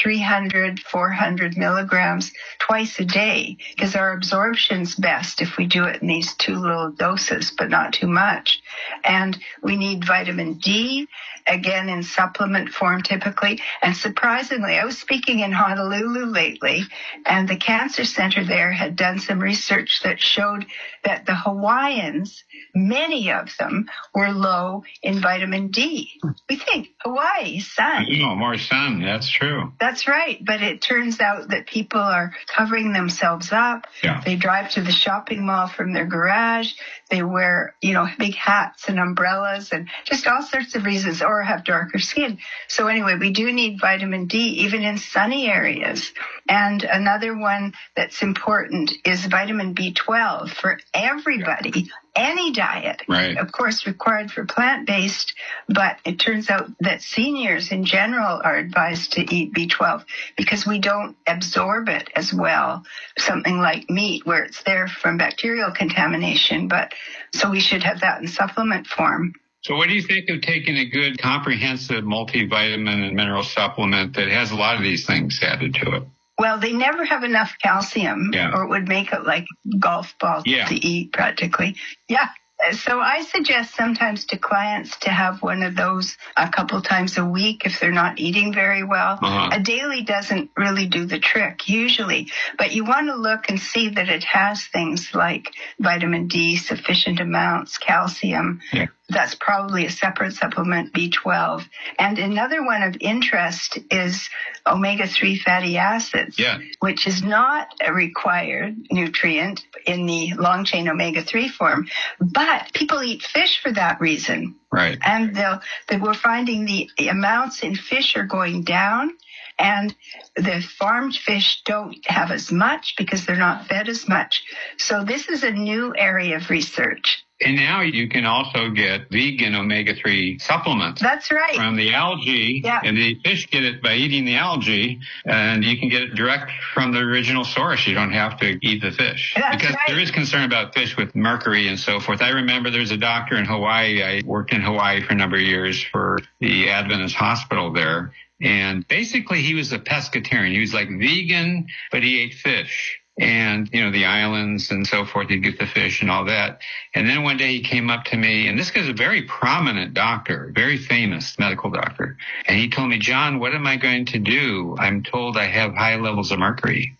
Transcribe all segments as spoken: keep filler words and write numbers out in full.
three hundred, four hundred milligrams twice a day, because our absorption's best if we do it in these two little doses, but not too much. And we need vitamin D, again in supplement form typically. And surprisingly, I was speaking in Honolulu lately, and the cancer center there had done some research that showed that the Hawaiians, many of them, were low in vitamin D. We think Hawaii, sun. No, more sun. That's true. That's right. But it turns out that people are covering themselves up. Yeah. They drive to the shopping mall from their garage. They wear, you know, big hats and umbrellas and just all sorts of reasons, or have darker skin. So anyway, we do need vitamin D even in sunny areas. And another one that's important is vitamin B twelve for everybody, any diet. Right. Of course, required for plant-based, but it turns out that seniors in general are advised to eat B twelve because we don't absorb it as well. Something like meat, where it's there from bacterial contamination, but so we should have that in supplement form. So what do you think of taking a good comprehensive multivitamin and mineral supplement that has a lot of these things added to it? Well, they never have enough calcium, yeah. or it would make it like golf balls yeah. to eat practically. Yeah. So I suggest sometimes to clients to have one of those a couple times a week if they're not eating very well. Uh-huh. A daily doesn't really do the trick usually, but you want to look and see that it has things like vitamin D, sufficient amounts, calcium. Yeah. That's probably a separate supplement, B twelve. And another one of interest is omega three fatty acids, yeah. which is not a required nutrient in the long-chain omega three form. But people eat fish for that reason. Right. And they'll, they we're finding the amounts in fish are going down. And the farmed fish don't have as much because they're not fed as much. So this is a new area of research. And now you can also get vegan omega three supplements. That's right. From the algae. Yeah. And the fish get it by eating the algae, and you can get it direct from the original source. You don't have to eat the fish. That's because right. There is concern about fish with mercury and so forth. I remember there's a doctor in Hawaii. I worked in Hawaii for a number of years for the Adventist hospital there. And basically he was a pescatarian. He was like vegan, but he ate fish. And, you know, the islands and so forth, he'd get the fish and all that. And then one day he came up to me, and this guy's a very prominent doctor, very famous medical doctor. And he told me, John, what am I going to do? I'm told I have high levels of mercury.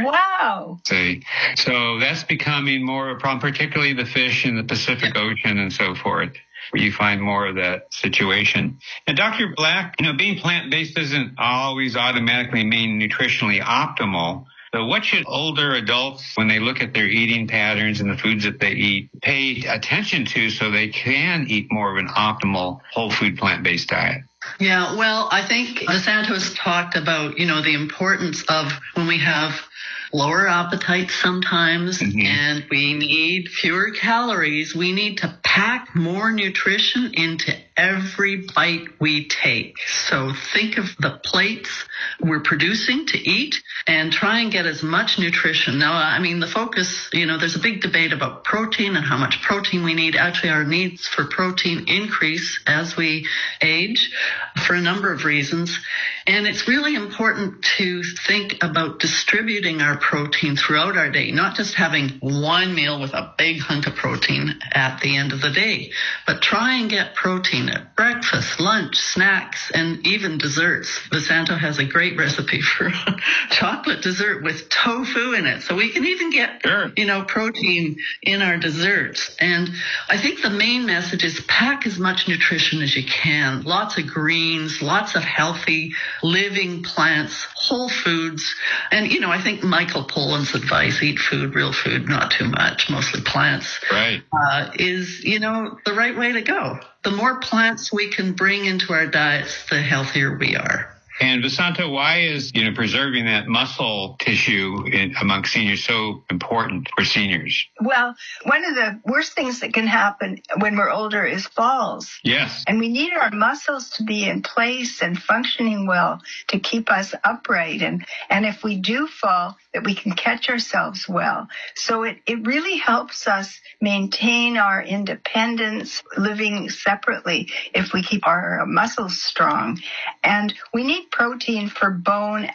Wow. See, so that's becoming more of a problem, particularly the fish in the Pacific Ocean and so forth, where you find more of that situation. And Doctor Black, you know, being plant-based doesn't always automatically mean nutritionally optimal. So what should older adults, when they look at their eating patterns and the foods that they eat, pay attention to so they can eat more of an optimal whole food plant-based diet? Yeah, well, I think DeSantos talked about, you know, the importance of when we have lower appetite sometimes, mm-hmm. and we need fewer calories, we need to pack more nutrition into every bite we take. So think of the plates we're producing to eat and try and get as much nutrition. Now, I mean, the focus, you know, there's a big debate about protein and how much protein we need. Actually, our needs for protein increase as we age for a number of reasons. And it's really important to think about distributing our protein throughout our day, not just having one meal with a big hunk of protein at the end of the day, but try and get protein at breakfast, lunch, snacks, and even desserts. DeSanto has a great recipe for chocolate dessert with tofu in it. So we can even get, sure. you know, protein in our desserts. And I think the main message is pack as much nutrition as you can. Lots of greens, lots of healthy living plants, whole foods. And, you know, I think Michael Pollan's advice, eat food, real food, not too much, mostly plants, right. uh, is, you know, the right way to go. The more plants we can bring into our diets, the healthier we are. And Vasanta, why is, you know, preserving that muscle tissue in, among seniors so important for seniors? Well, one of the worst things that can happen when we're older is falls. Yes. And we need our muscles to be in place and functioning well to keep us upright. And, and if we do fall, that we can catch ourselves well. So it, it really helps us maintain our independence, living separately, if we keep our muscles strong. And we need protein for bone